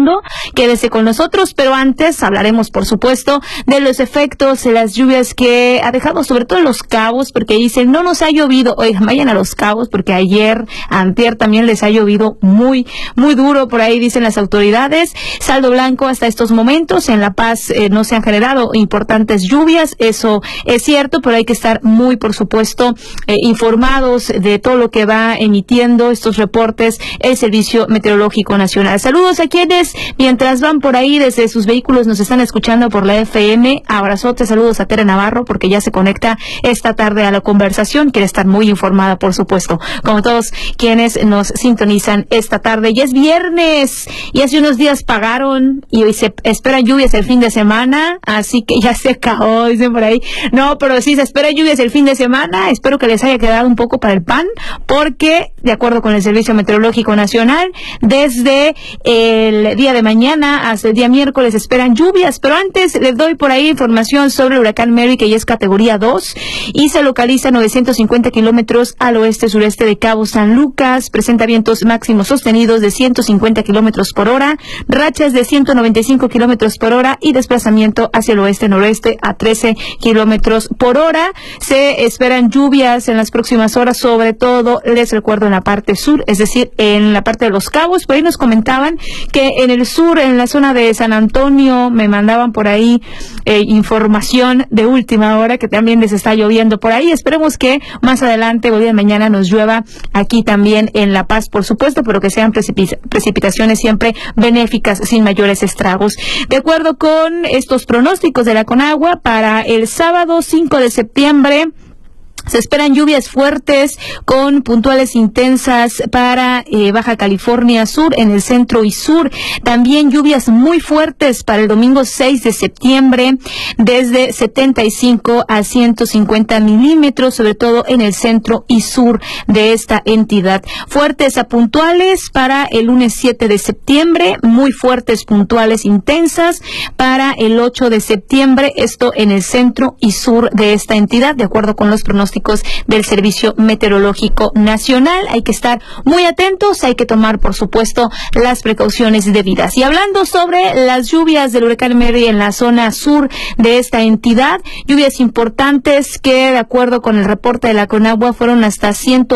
escuchando, quédese con nosotros, pero antes hablaremos, por supuesto, de los efectos de las lluvias que ha dejado sobre todo en Los Cabos, porque dicen, no nos ha llovido. Oigan, vayan a Los Cabos, porque antier también les ha llovido muy, muy duro, por ahí dicen las autoridades. Saldo blanco hasta estos momentos. En La Paz no se han generado importantes lluvias, eso es cierto, pero hay que estar muy, por supuesto, informados de todo lo que va emitiendo estos reportes el Servicio Meteorológico Nacional. Saludos a quienes, mientras van por ahí desde sus vehículos, nos están escuchando por la FM. Abrazotes, saludos a Tere Navarro, porque ya se conecta esta tarde a la conversación. Quiere estar muy informada, por supuesto, como todos quienes nos sintonizan esta tarde. Ya es viernes y hace unos días pagaron y hoy se esperan lluvias el fin de semana, así que ya se acabó, dicen por ahí. No, pero sí se esperan lluvias el fin de semana. Espero que les haya quedado un poco para el pan, porque de acuerdo con el Servicio Meteorológico Nacional, desde el día de mañana hasta el día miércoles esperan lluvias. Pero antes les doy por ahí información sobre el huracán Mary, que ya es categoría 2 y se localiza a 950 kilómetros al oeste-sureste de Cabo San Lucas. Presenta vientos máximos sostenidos de 150 kilómetros por hora, rachas de 195 kilómetros por hora y desplazamiento hacia el oeste-noreste a 13 kilómetros por hora. Se esperan lluvias en las próximas horas, sobre todo, les recuerdo, en la parte sur, es decir, en la parte de Los Cabos. Por ahí nos comentaban que en el sur, en la zona de San Antonio, me mandaban por ahí información de última hora que también les está lloviendo por ahí. Esperemos que más adelante, hoy de mañana, nos llueva aquí también en La Paz, por supuesto, pero que sean precipitaciones siempre benéficas, sin mayores estragos. De acuerdo con estos pronósticos de la Conagua, para el sábado 5 de septiembre, se esperan lluvias fuertes con puntuales intensas para Baja California Sur, en el centro y sur. También lluvias muy fuertes para el domingo 6 de septiembre, desde 75 a 150 milímetros, sobre todo en el centro y sur de esta entidad. Fuertes a puntuales para el lunes 7 de septiembre, muy fuertes, puntuales, intensas para el 8 de septiembre, esto en el centro y sur de esta entidad, de acuerdo con los pronósticos del Servicio Meteorológico Nacional. Hay que estar muy atentos, hay que tomar, por supuesto, las precauciones debidas. Y hablando sobre las lluvias del huracán Mary en la zona sur de esta entidad, lluvias importantes que, de acuerdo con el reporte de la Conagua, fueron hasta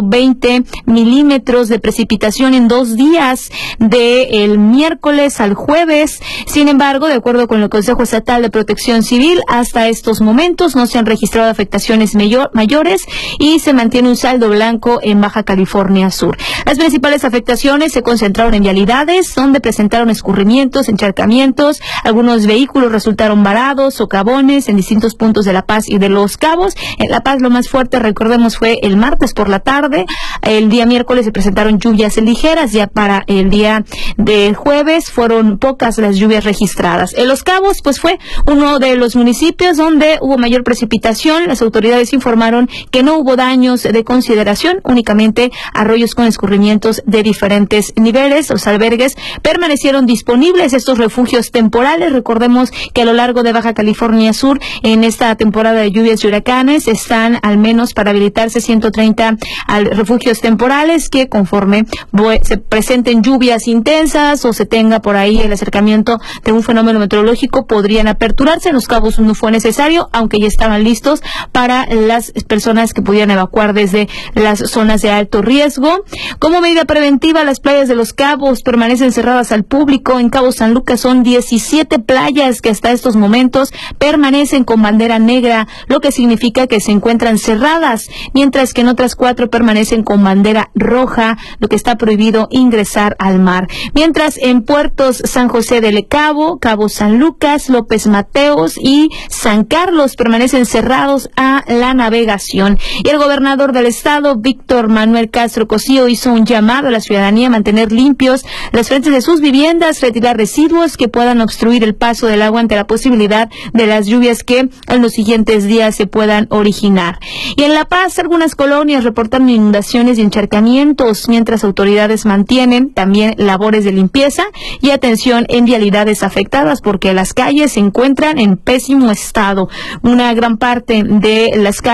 120 milímetros de precipitación en 2 días, del miércoles al jueves. Sin embargo, de acuerdo con el Consejo Estatal de Protección Civil, hasta estos momentos no se han registrado afectaciones mayores y se mantiene un saldo blanco en Baja California Sur. Las principales afectaciones se concentraron en vialidades, donde presentaron escurrimientos, encharcamientos. Algunos vehículos resultaron varados, socavones en distintos puntos de La Paz y de Los Cabos. En La Paz lo más fuerte, recordemos, fue el martes por la tarde. El día miércoles se presentaron lluvias ligeras. Ya para el día del jueves fueron pocas las lluvias registradas. En Los Cabos, pues, fue uno de los municipios donde hubo mayor precipitación. Las autoridades informaron que no hubo daños de consideración, únicamente arroyos con escurrimientos de diferentes niveles. Los albergues permanecieron disponibles, estos refugios temporales. Recordemos que a lo largo de Baja California Sur, en esta temporada de lluvias y huracanes, están al menos para habilitarse 130 refugios temporales que, conforme se presenten lluvias intensas o se tenga por ahí el acercamiento de un fenómeno meteorológico, podrían aperturarse. En Los Cabos no fue necesario, aunque ya estaban listos para las personas que pudieran evacuar desde las zonas de alto riesgo. Como medida preventiva, las playas de Los Cabos permanecen cerradas al público. En Cabo San Lucas son 17 playas que hasta estos momentos permanecen con bandera negra, lo que significa que se encuentran cerradas, mientras que en otras 4 permanecen con bandera roja, lo que está prohibido ingresar al mar. Mientras en puertos San José del Cabo, Cabo San Lucas, López Mateos y San Carlos permanecen cerrados a la navegación. Y el gobernador del estado, Víctor Manuel Castro Cosío, hizo un llamado a la ciudadanía a mantener limpios las frentes de sus viviendas, retirar residuos que puedan obstruir el paso del agua ante la posibilidad de las lluvias que en los siguientes días se puedan originar. Y en La Paz, algunas colonias reportaron inundaciones y encharcamientos, mientras autoridades mantienen también labores de limpieza y atención en vialidades afectadas, porque las calles se encuentran en pésimo estado. Una gran parte de las calles en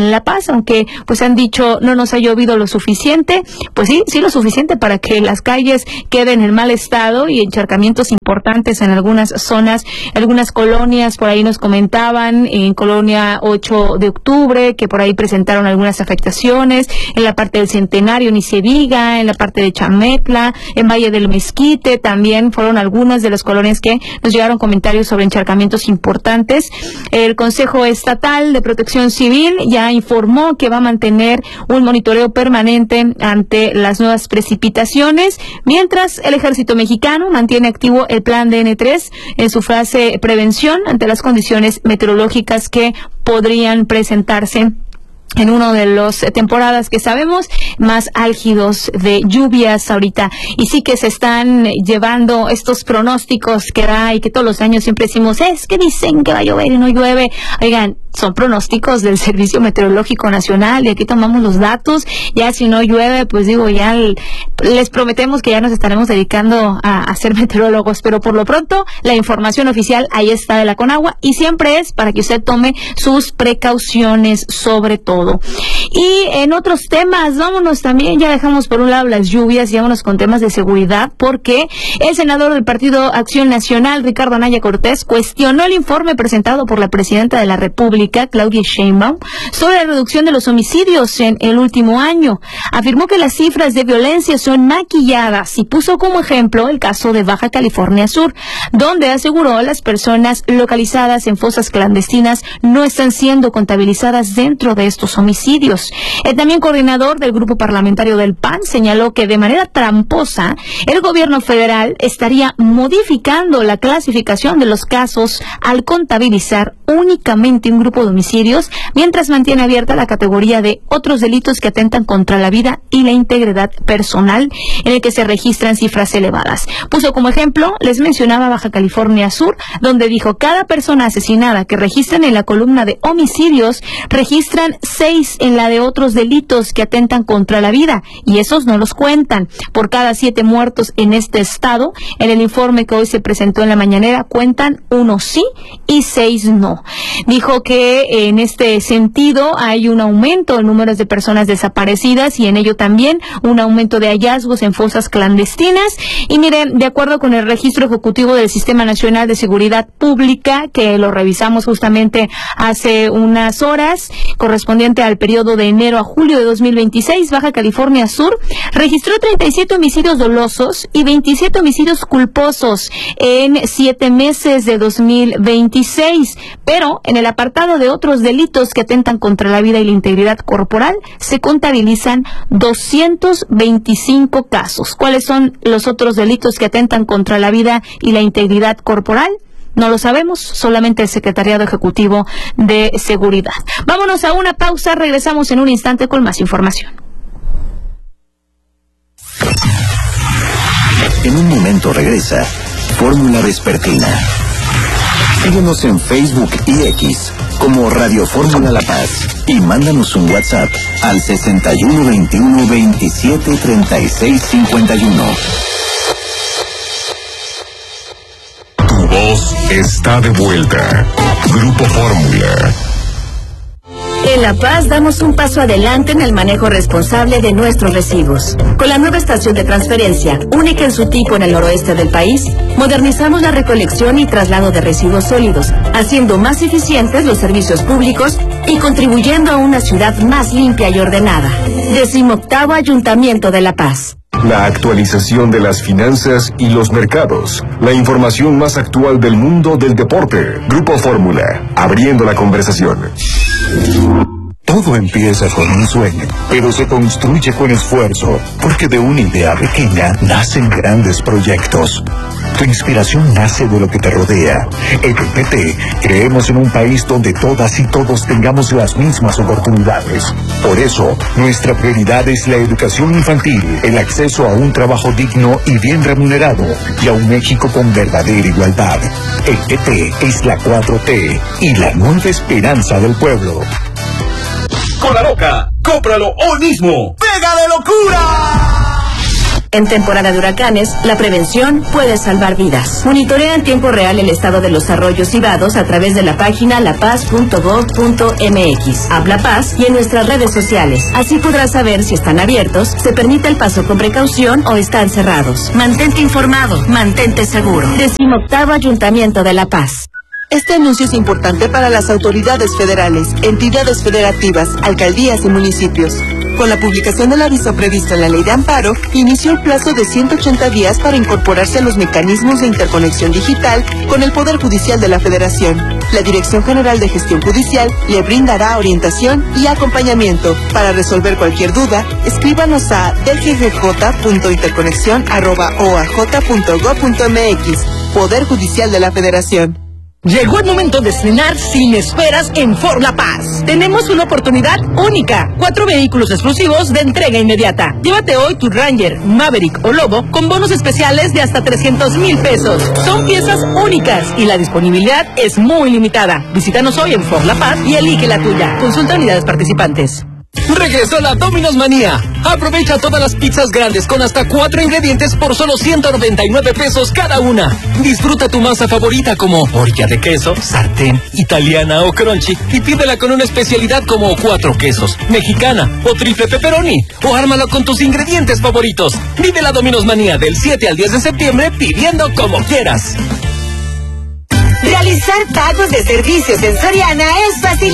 en La Paz, aunque pues han dicho no nos ha llovido lo suficiente, pues sí lo suficiente para que las calles queden en mal estado y encharcamientos importantes en algunas zonas, algunas colonias. Por ahí nos comentaban en Colonia 8 de Octubre que por ahí presentaron algunas afectaciones, en la parte del Centenario ni se diga, en la parte de Chametla, en Valle del Mezquite también fueron algunas de las colonias que nos llegaron comentarios sobre encharcamientos importantes. El Consejo Estatal de Protección Civil ya informó que va a mantener un monitoreo permanente ante las nuevas precipitaciones, mientras el Ejército Mexicano mantiene activo el plan DN3 en su fase prevención ante las condiciones meteorológicas que podrían presentarse en una de las temporadas que sabemos más álgidos de lluvias ahorita. Y sí que se están llevando estos pronósticos que da y que todos los años siempre decimos, es que dicen que va a llover y no llueve. Oigan, son pronósticos del Servicio Meteorológico Nacional y aquí tomamos los datos. Ya si no llueve, pues digo, ya les prometemos que ya nos estaremos dedicando a ser meteorólogos, pero por lo pronto la información oficial ahí está de la Conagua y siempre es para que usted tome sus precauciones sobre todo. Y en otros temas, vámonos también, ya dejamos por un lado las lluvias y vámonos con temas de seguridad, porque el senador del Partido Acción Nacional, Ricardo Anaya Cortés, cuestionó el informe presentado por la presidenta de la República, Claudia Sheinbaum, sobre la reducción de los homicidios en el último año. Afirmó que las cifras de violencia son maquilladas y puso como ejemplo el caso de Baja California Sur, donde aseguró las personas localizadas en fosas clandestinas no están siendo contabilizadas dentro de estos homicidios. El también coordinador del grupo parlamentario del PAN señaló que de manera tramposa el gobierno federal estaría modificando la clasificación de los casos al contabilizar únicamente un grupo de homicidios, mientras mantiene abierta la categoría de otros delitos que atentan contra la vida y la integridad personal, en el que se registran cifras elevadas. Puso como ejemplo, les mencionaba Baja California Sur, donde dijo, cada persona asesinada que registran en la columna de homicidios, registran 6 en la de otros delitos que atentan contra la vida, y esos no los cuentan. Por cada 7 muertos en este estado, en el informe que hoy se presentó en la mañanera, cuentan 1 sí y 6 no. Dijo que en este sentido hay un aumento en números de personas desaparecidas y en ello también un aumento de hallazgos en fosas clandestinas. Y miren, de acuerdo con el registro ejecutivo del Sistema Nacional de Seguridad Pública, que lo revisamos justamente hace unas horas, correspondiente al periodo de enero a julio de 2026, Baja California Sur registró 37 homicidios dolosos y 27 homicidios culposos en 7 meses de 2026, pero en el apartado de otros delitos que atentan contra la vida y la integridad corporal se contabilizan 225 casos. ¿Cuáles son los otros delitos que atentan contra la vida y la integridad corporal? No lo sabemos, solamente el Secretariado Ejecutivo de Seguridad. Vámonos a una pausa, regresamos en un instante con más información. En un momento regresa Fórmula Vespertina. Síguenos en Facebook y X como Radio Fórmula La Paz y mándanos un WhatsApp al 6121 27 36 51. Tu voz está de vuelta. Grupo Fórmula. En La Paz damos un paso adelante en el manejo responsable de nuestros residuos. Con la nueva estación de transferencia, única en su tipo en el noroeste del país, modernizamos la recolección y traslado de residuos sólidos, haciendo más eficientes los servicios públicos y contribuyendo a una ciudad más limpia y ordenada. 18º Ayuntamiento de La Paz. La actualización de las finanzas y los mercados. La información más actual del mundo del deporte. Grupo Fórmula, abriendo la conversación. Todo empieza con un sueño, pero se construye con esfuerzo, porque de una idea pequeña nacen grandes proyectos. Tu inspiración nace de lo que te rodea. En el PT creemos en un país donde todas y todos tengamos las mismas oportunidades. Por eso, nuestra prioridad es la educación infantil, el acceso a un trabajo digno y bien remunerado, y a un México con verdadera igualdad. El PT es la 4T y la nueva esperanza del pueblo. Con la loca, cómpralo hoy mismo. ¡Pega de locura! En temporada de huracanes, la prevención puede salvar vidas. Monitorea en tiempo real el estado de los arroyos y vados a través de la página lapaz.gov.mx, Habla Paz y en nuestras redes sociales. Así podrás saber si están abiertos, se permite el paso con precaución o están cerrados. Mantente informado, mantente seguro. 18º Ayuntamiento de La Paz. Este anuncio es importante para las autoridades federales, entidades federativas, alcaldías y municipios. Con la publicación del aviso previsto en la Ley de Amparo, inició el plazo de 180 días para incorporarse a los mecanismos de interconexión digital con el Poder Judicial de la Federación. La Dirección General de Gestión Judicial le brindará orientación y acompañamiento. Para resolver cualquier duda, escríbanos a dggj.interconexión@oaj.gov.mx. Poder Judicial de la Federación. Llegó el momento de estrenar sin esperas en Ford La Paz. Tenemos una oportunidad única. 4 vehículos exclusivos de entrega inmediata. Llévate hoy tu Ranger, Maverick o Lobo con bonos especiales de hasta 300,000 pesos. Son piezas únicas y la disponibilidad es muy limitada. Visítanos hoy en Ford La Paz y elige la tuya. Consulta unidades participantes. Regresó la Domino's Manía. Aprovecha todas las pizzas grandes con hasta 4 ingredientes por solo 199 pesos cada una. Disfruta tu masa favorita como orilla de queso, sartén, italiana o crunchy y pídela con una especialidad como 4 quesos, mexicana o triple pepperoni o ármalo con tus ingredientes favoritos. Vive la Domino's Manía del 7 al 10 de septiembre pidiendo como quieras. Realizar pagos de servicios en Soriana es fácil.